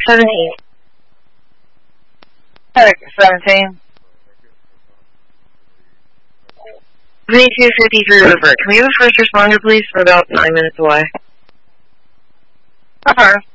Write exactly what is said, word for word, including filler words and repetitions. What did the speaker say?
seventeen. seventeen. twenty-two fifty-three River. Can we have a first responder, please? We're about nine minutes away. Uh-huh.